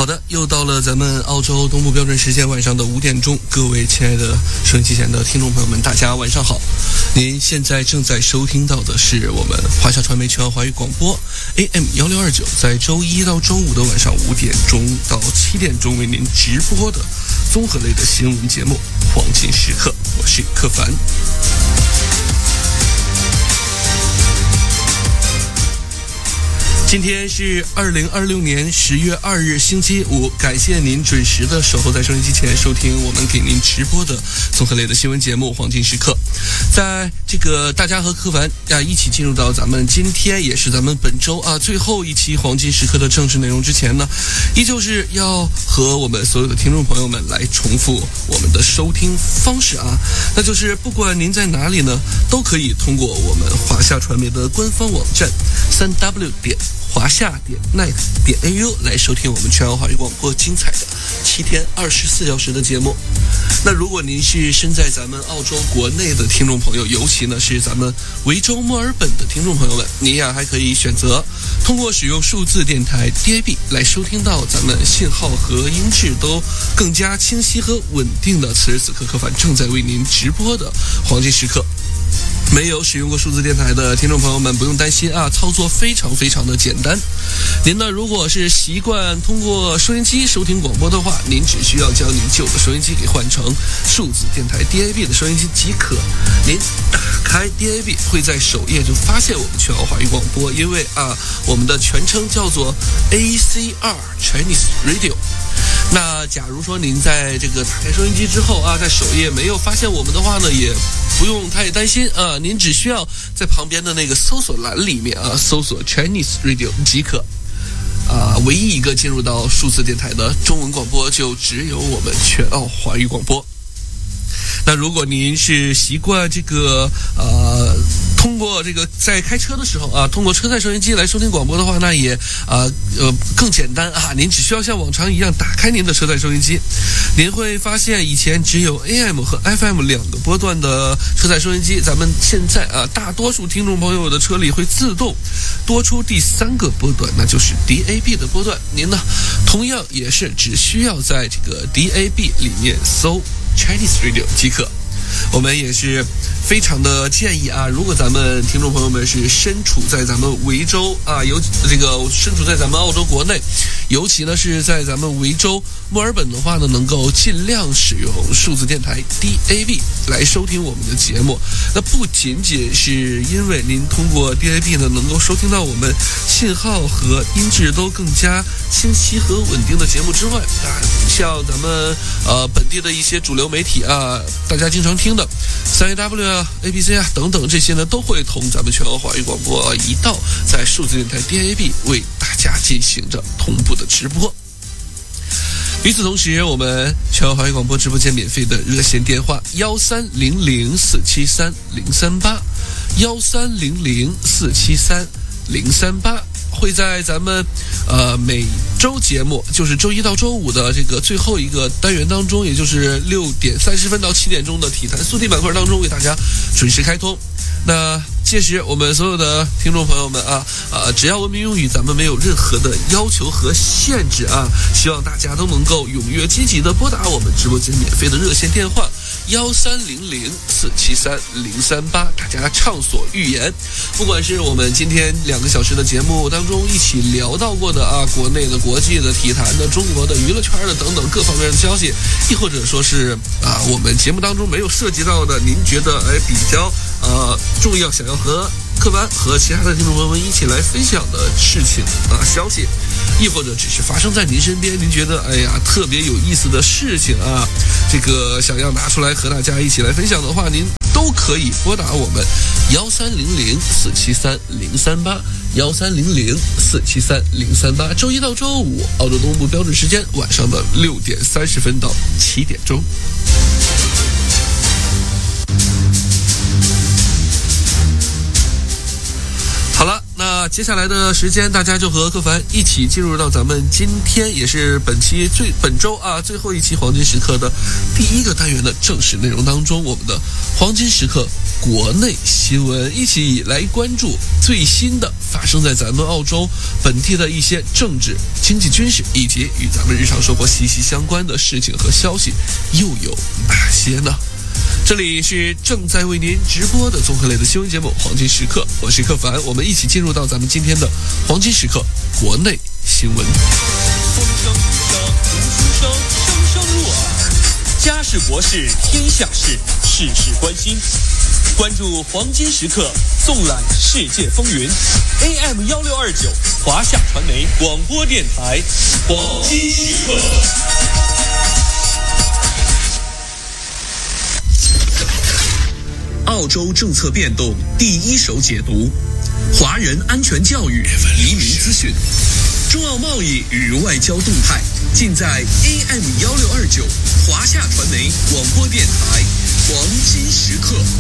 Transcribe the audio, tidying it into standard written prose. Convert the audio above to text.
好的，又到了咱们澳洲东部标准时间晚上的5点钟，各位亲爱的收音机前的听众朋友们，大家晚上好。您现在正在收听到的是我们华夏传媒全华语广播 AM1629，在周一到周五的晚上5点钟到7点钟为您直播的综合类的新闻节目《黄金时刻》，我是柯凡。今天是2026年10月2日星期五，感谢您准时的守候在收音机前收听我们给您直播的综合类的新闻节目《黄金时刻》。在这个大家和柯凡一起进入到咱们今天也是咱们本周最后一期《黄金时刻》的正式内容之前呢，依旧是要和我们所有的听众朋友们来重复我们的收听方式那就是不管您在哪里呢，都可以通过我们华夏传媒的官方网站3w.华夏.net.au 来收听我们全华语广播精彩的7天24小时的节目。那如果您是身在咱们澳洲国内的听众朋友，尤其呢是咱们维州墨尔本的听众朋友们，您还可以选择通过使用数字电台 DAB 来收听到咱们信号和音质都更加清晰和稳定的此时此刻柯凡正在为您直播的黄金时刻。没有使用过数字电台的听众朋友们不用担心操作非常非常的简单。您呢如果是习惯通过收音机收听广播的话，您只需要将您旧的收音机给换成数字电台 DAB 的收音机即可。您打开 DAB 会在首页就发现我们全澳华语广播，因为我们的全称叫做 ACR Chinese Radio。那假如说您在这个打开收音机之后在首页没有发现我们的话呢，也不用太担心您只需要在旁边的那个搜索栏里面搜索 Chinese Radio 即可。唯一一个进入到数字电台的中文广播就只有我们全澳华语广播。那如果您是习惯这个通过这个在开车的时候通过车载收音机来收听广播的话，那也更简单您只需要像往常一样打开您的车载收音机，您会发现以前只有 AM 和 FM 2个波段的车载收音机，咱们现在大多数听众朋友的车里会自动多出第3个波段，那就是 DAB 的波段。您呢同样也是只需要在这个 DAB 里面搜 Chinese Radio 即可。我们也是非常的建议如果咱们听众朋友们是身处在咱们维州身处在咱们澳洲国内，尤其呢是在咱们维州墨尔本的话呢，能够尽量使用数字电台 DAB 来收听我们的节目。那不仅仅是因为您通过 DAB 呢能够收听到我们信号和音质都更加清晰和稳定的节目之外像咱们本地的一些主流媒体大家经常听的 3AW ABC 等等，这些呢都会同咱们全澳华语广播一道在数字电台 DAB 为大家进行着同步的直播。与此同时，我们全澳华语广播直播间免费的热线电话13004730381300473038会在咱们每周节目，就是周一到周五的这个最后一个单元当中，也就是6点30分到7点钟的体坛速递板块当中为大家准时开通。那届时我们所有的听众朋友们只要文明用语，咱们没有任何的要求和限制希望大家都能够踊跃积极的拨打我们直播间免费的热线电话1300473038，大家畅所欲言。不管是我们今天2个小时的节目当中一起聊到过的国内的、国际的、体坛的、中国的、娱乐圈的等等各方面的消息，亦或者说是我们节目当中没有涉及到的，您觉得比较重要，想要和柯凡和其他的听众朋友们一起来分享的事情消息，亦或者只是发生在您身边，您觉得特别有意思的事情这个想要拿出来和大家一起来分享的话，您都可以拨打我们13004730381300473038，周一到周五澳洲东部标准时间晚上的6点30分到7点钟。好了，那么接下来的时间，大家就和柯凡一起进入到咱们今天也是本周最后一期黄金时刻的第一个单元的正式内容当中，我们的黄金时刻国内新闻，一起来关注最新的发生在咱们澳洲本地的一些政治、经济、军事以及与咱们日常生活息息相关的事情和消息，又有哪些呢？这里是正在为您直播的综合类的新闻节目《黄金时刻》，我是柯凡，我们一起进入到咱们今天的黄金时刻国内新闻。 风声雨声读书声，声声入耳。家事国事天下事，事事关心。关注黄金时刻，纵览世界风云。AM 1629，华夏传媒广播电台，黄金时刻。 澳洲政策变动第一手解读，华人安全教育、移民资讯，中澳贸易与外交动态，尽在 AM 1629华夏传媒广播电台黄金时刻。